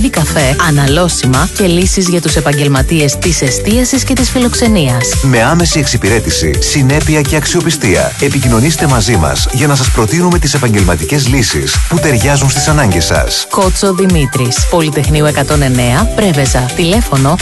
ακριβή καφέ, αναλώσιμα και λύσεις για τους επαγγελματίες της εστίασης και της φιλοξενίας. Με άμεση εξυπηρέτηση, συνέπεια και αξιοπιστία. Επικοινωνήστε μαζί μας για να σας προτείνουμε τις επαγγελματικές λύσεις που ταιριάζουν στις ανάγκες σας. Κότσο Δημήτρης, Πολυτεχνείου 109, Πρέβεζα. Τηλέφωνο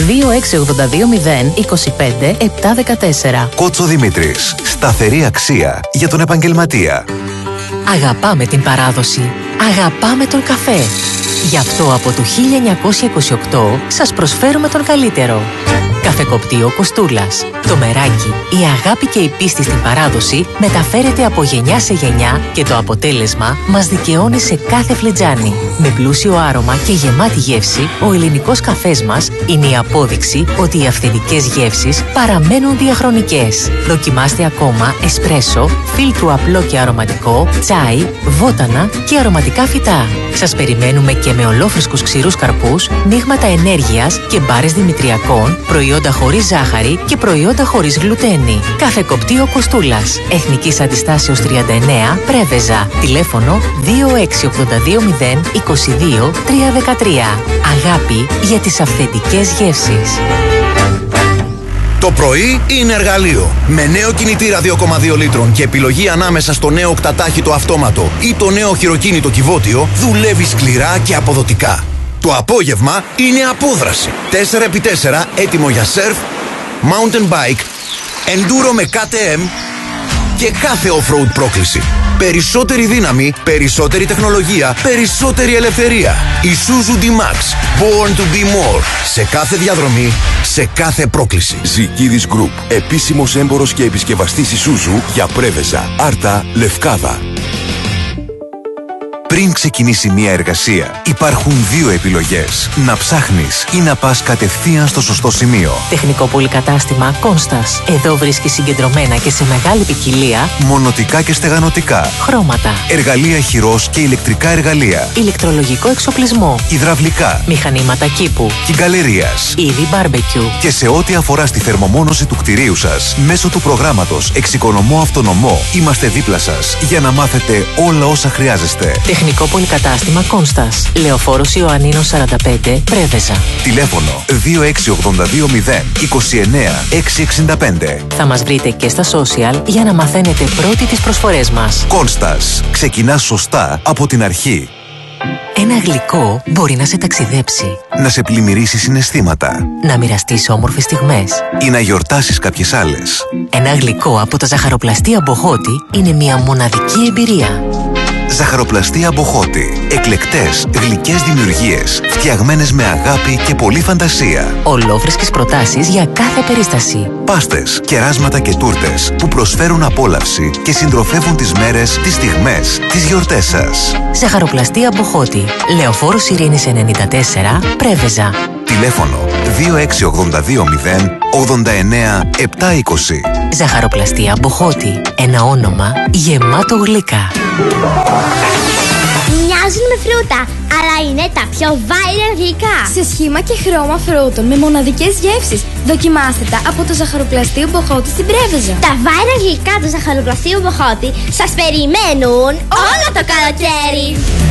2682 025 714. Κότσο Δημήτρης. Σταθερή αξία για τον επαγγελματία. Αγαπάμε την παράδοση. Αγαπάμε τον καφέ. Γι' αυτό από το 1928 σας προσφέρουμε τον καλύτερο. Καφεκοπτείο Κοστούλας. Το μεράκι, η αγάπη και η πίστη στην παράδοση μεταφέρεται από γενιά σε γενιά και το αποτέλεσμα μας δικαιώνει σε κάθε φλιτζάνι. Με πλούσιο άρωμα και γεμάτη γεύση, ο ελληνικός καφές μας είναι η απόδειξη ότι οι αυθεντικές γεύσεις παραμένουν διαχρονικές. Δοκιμάστε ακόμα εσπρέσο, φίλτρου απλό και αρωματικό, τσάι, βότανα και αρωματικά φυτά. Σας περιμένουμε και με ολόφρυσκους ξηρούς καρπούς, μείγματα ενέργειας και μπάρες δημητριακών, προϊόντα χωρίς ζάχαρη και προϊόντα χωρίς γλουτένη. Καφεκοπτείο Κοστούλας. Εθνικής Αντιστάσεως 39, Πρέβεζα. Τηλέφωνο 2682 022 313. Αγάπη για τις αυθεντικές γεύσεις. Το πρωί είναι εργαλείο. Με νέο κινητήρα 2,2 λίτρων και επιλογή ανάμεσα στο νέο οκτατάχυτο αυτόματο ή το νέο χειροκίνητο κυβότιο, δουλεύει σκληρά και αποδοτικά. Το απόγευμα είναι απόδραση. 4x4 έτοιμο για σερφ, mountain bike, enduro με KTM και κάθε off-road πρόκληση. Περισσότερη δύναμη, περισσότερη τεχνολογία, περισσότερη ελευθερία. Isuzu D-Max. Born to be more. Σε κάθε διαδρομή, σε κάθε πρόκληση. Ζικίδης Group. Επίσημος έμπορος και επισκευαστής Isuzu για Πρέβεζα, Άρτα, Λευκάδα. Πριν ξεκινήσει μια εργασία, υπάρχουν δύο επιλογές. Να ψάχνεις ή να πας κατευθείαν στο σωστό σημείο. Τεχνικό πολυκατάστημα Κόνστας. Εδώ βρίσκεις συγκεντρωμένα και σε μεγάλη ποικιλία μονοτικά και στεγανοτικά, χρώματα, εργαλεία χειρός και ηλεκτρικά εργαλεία, ηλεκτρολογικό εξοπλισμό, υδραυλικά, μηχανήματα κήπου, κυγκαλερίας, είδη μπάρμπεκιου. Και σε ό,τι αφορά στη θερμομόνωση του κτηρίου σας, μέσω του προγράμματος Εξοικονομώ Αυτονομό, είμαστε δίπλα σας για να μάθετε όλα όσα χρειάζεστε. Τεχνικό πολυκατάστημα Κόνστας. Λεωφόρος Ιωαννίνος 45, Πρέβεζα. Τηλέφωνο 2682 029 665. Θα μας βρείτε και στα social για να μαθαίνετε πρώτοι τις προσφορές μας. Κόνστας. Ξεκινάς σωστά από την αρχή. Ένα γλυκό μπορεί να σε ταξιδέψει, Να σε πλημμυρίσει συναισθήματα να μοιραστείς όμορφες στιγμές ή να γιορτάσεις κάποιες άλλες. Ένα γλυκό από τα ζαχαροπλαστεία Μποχώτη είναι μια μοναδική εμπειρία. Ζαχαροπλαστεία Μποχώτη. Εκλεκτές, γλυκές δημιουργίες, φτιαγμένες με αγάπη και πολλή φαντασία. Ολόφρυσκες προτάσεις για κάθε περίσταση. Πάστες, κεράσματα και τούρτες που προσφέρουν απόλαυση και συντροφεύουν τις μέρες, τις στιγμές, τις γιορτές σας. Ζαχαροπλαστεία Μποχώτη. Λεωφόρος Ειρήνης 94, Πρέβεζα. Τηλέφωνο 2682 089 720. Ζαχαροπλαστεία Μποχώτη. Ένα όνομα γεμάτο γλυκά. Μοιάζουν με φρούτα, αλλά είναι τα πιο viral γλυκά. Σε σχήμα και χρώμα φρούτων με μοναδικές γεύσεις. Δοκιμάστε τα από το Ζαχαροπλαστείο Μποχώτη στην Πρέβεζα. Τα viral γλυκά του Ζαχαροπλαστείου Μποχώτη σας περιμένουν όλο το καλοκαίρι.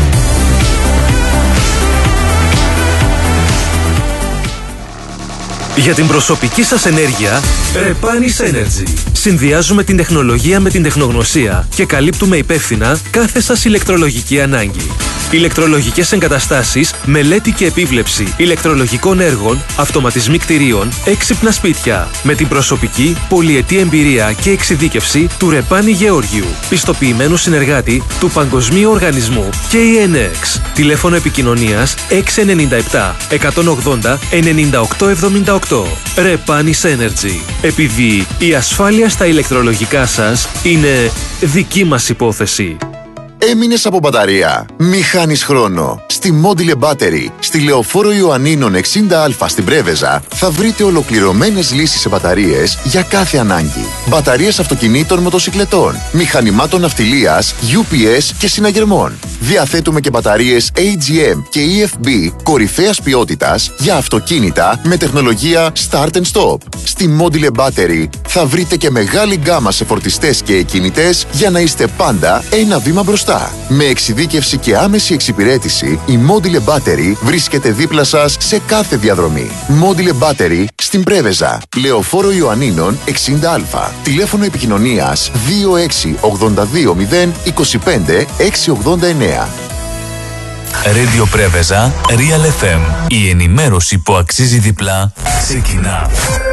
Για την προσωπική σας ενέργεια, Repanis Energy. Συνδυάζουμε την τεχνολογία με την τεχνογνωσία και καλύπτουμε υπεύθυνα κάθε σας ηλεκτρολογική ανάγκη. Ηλεκτρολογικές εγκαταστάσεις, μελέτη και επίβλεψη ηλεκτρολογικών έργων, αυτοματισμοί κτηρίων, έξυπνα σπίτια. Με την προσωπική, πολυετή εμπειρία και εξειδίκευση του Ρεπάνι Γεώργιου, πιστοποιημένου συνεργάτη του Παγκοσμίου Οργανισμού KNX. Τηλέφωνο επικοινωνίας 697 180 9878. Repanis Energy. Επειδή η ασφάλεια στα ηλεκτρολογικά σας είναι δική μας υπόθεση. Έμεινες από μπαταρία? Μη χάνεις χρόνο. Στη Module Battery, στη Λεωφόρο Ιωαννίνων 60Α στην Πρέβεζα, θα βρείτε ολοκληρωμένες λύσεις σε μπαταρίες για κάθε ανάγκη. Μπαταρίες αυτοκινήτων, μοτοσικλετών, μηχανημάτων ναυτιλίας, UPS και συναγερμών. Διαθέτουμε και μπαταρίες AGM και EFB κορυφαίας ποιότητας για αυτοκίνητα με τεχνολογία Start and Stop. Στη Module Battery θα βρείτε και μεγάλη γκάμα σε φορτιστές και εκκινητές για να είστε πάντα ένα βήμα μπροστά. λεφτά. Με εξειδίκευση και άμεση εξυπηρέτηση, η Module Battery βρίσκεται δίπλα σας σε κάθε διαδρομή. Module Battery στην Πρέβεζα, Λεωφόρο Ιωαννίνων 60Α. Τηλέφωνο επικοινωνίας 26820 25 689. Radio Πρέβεζα, Real FM. Η ενημέρωση που αξίζει διπλά ξεκινά.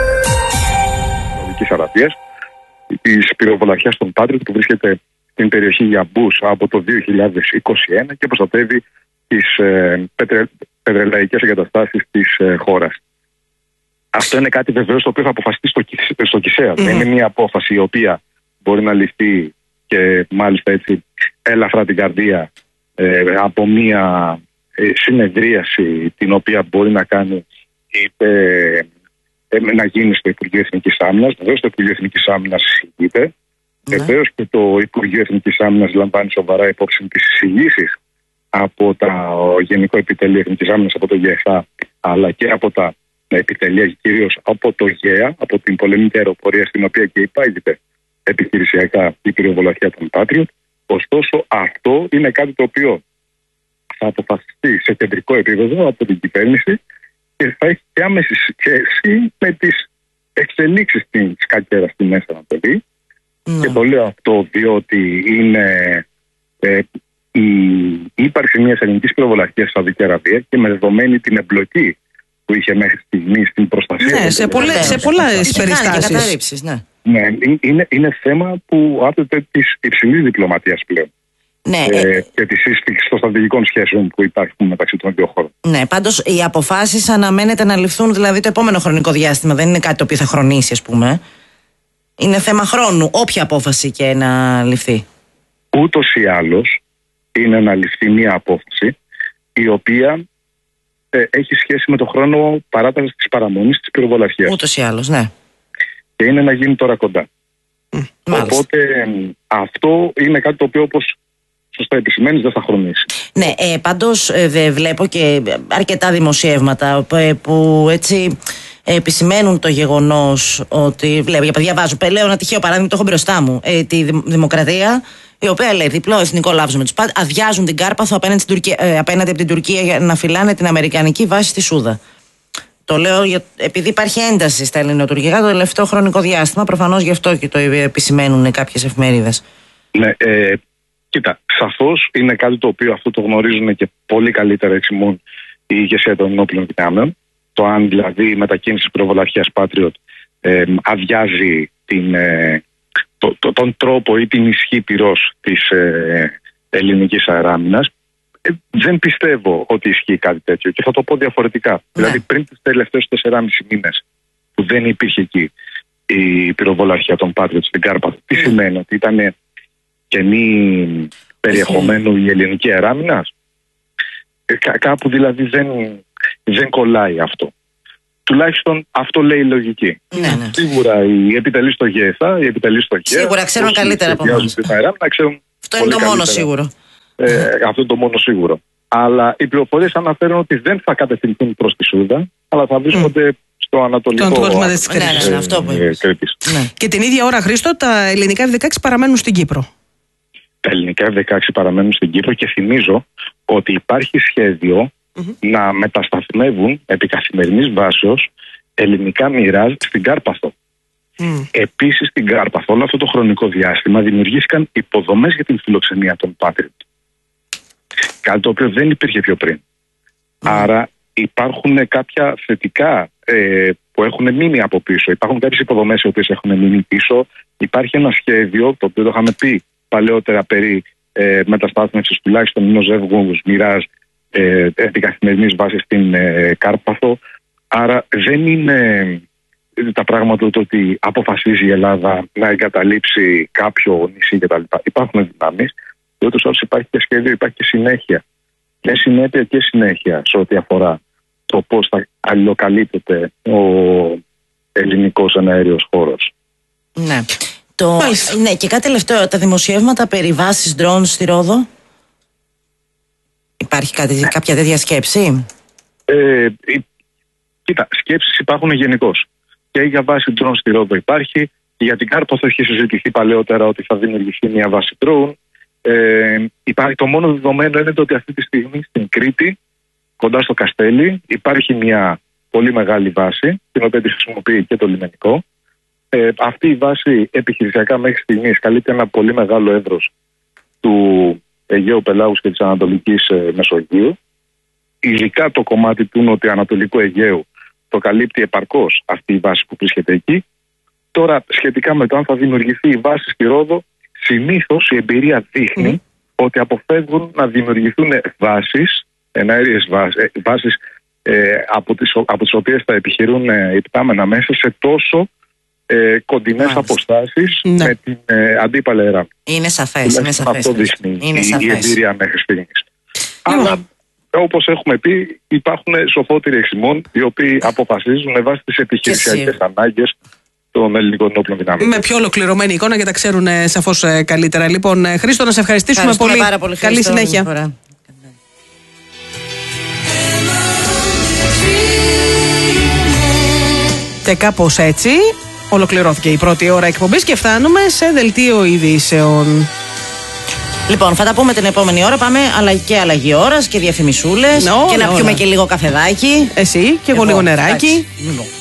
Αραβίας, της πυροβολαρχίας των Patriot που βρίσκεται στην περιοχή Γιαμπούς από το 2021 και προστατεύει τις πετρελαϊκές εγκαταστάσεις της χώρας. Αυτό είναι κάτι βεβαίως το οποίο θα αποφασιστεί στο Κισέα. Δεν είναι μια απόφαση η οποία μπορεί να ληφθεί και μάλιστα έτσι έλαφρα την καρδία από μια συνεδρίαση την οποία μπορεί να κάνει να γίνει στο Υπουργείο Εθνικής Άμυνας. Βεβαίως το Υπουργείο Εθνικής Άμυνας συζητείται. Βεβαίως και το Υπουργείο Εθνικής Άμυνας λαμβάνει σοβαρά υπόψη τις εισηγήσεις από το Γενικό Επιτελείο Εθνικής Άμυνας, από το ΓΕΘΑ, αλλά και από τα επιτελεία, κυρίως από το ΓΕΑ, από την πολεμική αεροπορία, στην οποία και υπάγεται επιχειρησιακά η πυροβολαρχία των Patriot. Ωστόσο, αυτό είναι κάτι το οποίο θα αποφασιστεί σε κεντρικό επίπεδο από την κυβέρνηση και θα έχει και άμεση σχέση με τις εξελίξεις της κακέρας στη Μέση Ανατολή. Και το λέω αυτό διότι είναι η ύπαρξη μιας ελληνικής πυροβολαρχίας στη Σαουδική Αραβία και με δεδομένη την εμπλοκή που είχε μέχρι στιγμή στην προστασία. Ναι, σε πολλές περιστάσεις. Ναι, είναι θέμα που άπτεται της υψηλής διπλωματίας πλέον. Ναι, και τη σύσφυξη των στρατηγικών σχέσεων που υπάρχουν μεταξύ των δύο χώρων. Ναι, πάντως οι αποφάσεις αναμένεται να ληφθούν δηλαδή το επόμενο χρονικό διάστημα. Δεν είναι κάτι το οποίο θα χρονίσει, ας πούμε. Είναι θέμα χρόνου, όποια απόφαση και να ληφθεί. Ούτως ή άλλως είναι να ληφθεί μια απόφαση η οποία έχει σχέση με το χρόνο παράτασης της παραμονής της πυροβολαρχίας. Ούτως ή άλλως, ναι. Και είναι να γίνει τώρα κοντά. Οπότε αυτό είναι κάτι το οποίο, όπως σωστά επισημαίνεις, δεν θα χρονίσει. Ναι, πάντως βλέπω και αρκετά δημοσιεύματα που έτσι επισημαίνουν το γεγονός ότι διαβάζω, λέω ένα τυχαίο παράδειγμα, το έχω μπροστά μου, τη Δημοκρατία, η οποία λέει διπλό εθνικό λάβος με τους Patriot, αδειάζουν την Κάρπαθο απέναντι από την Τουρκία για να φυλάνε την αμερικανική βάση στη Σούδα. Το λέω επειδή υπάρχει ένταση στα ελληνοτουρκικά το τελευταίο χρονικό διάστημα, προφανώς γι' αυτό και το επισημαίνουν κάποιες εφημερίδες. Ναι, κοίτα, σαφώς είναι κάτι το οποίο αυτό το γνωρίζουν και πολύ καλύτερα έτσι μόνο η ηγεσία των ενόπλων δυνάμεων. Το αν δηλαδή η μετακίνηση της πυροβολαρχίας Patriot αδειάζει τον τρόπο ή την ισχύ πυρός της ελληνικής αεράμινας. Δεν πιστεύω ότι ισχύει κάτι τέτοιο και θα το πω διαφορετικά. Ναι. Δηλαδή πριν τους τελευταίους 4,5 μήνες που δεν υπήρχε εκεί η πυροβολαρχία των Patriot στην Κάρπαθο, τι σημαίνει, ότι ήταν κενή περιεχομένου η ελληνική αεράμινας? Κάπου δηλαδή δεν κολλάει αυτό. Τουλάχιστον αυτό λέει η λογική. Ναι. Σίγουρα οι επιτελείς στο ΓΕΘΑ, οι επιτελείς στο ΓΕΘΑ, σίγουρα ξέρουν καλύτερα από εμάς. Αυτό είναι το μόνο σίγουρο. Αυτό είναι το μόνο σίγουρο. Αλλά οι πληροφορίες αναφέρουν ότι δεν θα κατευθυνθούν προς τη Σούδα, αλλά θα βρίσκονται στο ανατολικό της Κρήτης. Και την ίδια ώρα, Χρήστο, τα ελληνικά F-16 παραμένουν στην Κύπρο. Τα ελληνικά F-16 παραμένουν στην Κύπρο και θυμίζω ότι υπάρχει σχέδιο να μετασταθμεύουν επί καθημερινής βάσεως ελληνικά μοιράζ στην Κάρπαθο. Επίσης στην Κάρπαθο όλο αυτό το χρονικό διάστημα δημιουργήθηκαν υποδομές για την φιλοξενία των Patriot. Κάτι το οποίο δεν υπήρχε πιο πριν. Άρα υπάρχουν κάποια θετικά που έχουν μείνει από πίσω. Υπάρχουν κάποιες υποδομές οι οποίες έχουν μείνει πίσω. Υπάρχει ένα σχέδιο, το οποίο το είχαμε πει παλαιότερα, περί μεταστάθμευσης τουλάχιστον ενός ζεύγους μοιράζ επί καθημερινής βάσης στην Κάρπαθο. Άρα δεν είναι τα πράγματα το ότι αποφασίζει η Ελλάδα να εγκαταλείψει κάποιο νησί κτλ. Υπάρχουν δυνάμεις, διότι όσο υπάρχει και σχέδιο, υπάρχει και συνέχεια. Και συνέπεια και συνέχεια σε ό,τι αφορά το πώς θα αλληλοκαλύπτεται ο ελληνικός εναέριος χώρος. Ναι. Ναι, και κάτι τελευταίο, τα δημοσιεύματα περί βάσης ντρόουν στη Ρόδο. Υπάρχει κάποια τέτοια σκέψη? Κοίτα, σκέψεις υπάρχουν γενικώς. Και για βάση ντρόουν στη Ρόδο υπάρχει, και για την Κάρπαθο έχει συζητηθεί παλαιότερα ότι θα δημιουργηθεί μια βάση ντρόουν. Το μόνο δεδομένο είναι ότι αυτή τη στιγμή στην Κρήτη, κοντά στο Καστέλι, υπάρχει μια πολύ μεγάλη βάση, την οποία τη χρησιμοποιεί και το λιμενικό. Αυτή η βάση επιχειρησιακά μέχρι στιγμής καλύπτει ένα πολύ μεγάλο εύρος του Αιγαίου Πελάγους και της Ανατολικής Μεσογείου. Ειδικά το κομμάτι του νοτιοανατολικού Αιγαίου το καλύπτει επαρκώς αυτή η βάση που βρίσκεται εκεί. Τώρα, σχετικά με το αν θα δημιουργηθεί η βάση στη Ρόδο, συνήθως η εμπειρία δείχνει ότι αποφεύγουν να δημιουργηθούν βάσεις, εναέριες βάσεις, από τις οποίες θα επιχειρούν υπτάμενα μέσα σε τόσο κοντινές αποστάσεις με την αντίπαλη ΕΡΑ. Είναι σαφές. Αυτό δείχνει η εμπειρία μέχρι στιγμής. Αλλά όπως έχουμε πει, υπάρχουν σοφότεροι εξημών οι οποίοι αποφασίζουν με βάση τις επιχειρησιακές ανάγκες των ελληνικών όπλων δυνάμεων. Με πιο ολοκληρωμένη εικόνα και τα ξέρουν σαφώς καλύτερα. Λοιπόν, Χρήστο, να σε ευχαριστήσουμε πολύ. Πάρα πολύ. Καλή συνέχεια. Και κάπως έτσι ολοκληρώθηκε η πρώτη ώρα εκπομπής και φτάνουμε σε δελτίο ειδήσεων. Λοιπόν, θα τα πούμε την επόμενη ώρα. Πάμε αλλαγή ώρας και διαφημισούλες. Και να πιούμε και λίγο καφεδάκι. Εσύ και εγώ λίγο νεράκι.